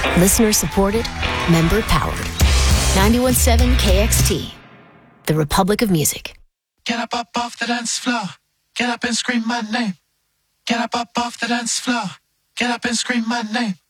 Listener supported, member powered. 91.7 KXT, the Republic of Music. Get up off the dance floor. Get up and scream my name. Get up off the dance floor. Get up and scream my name.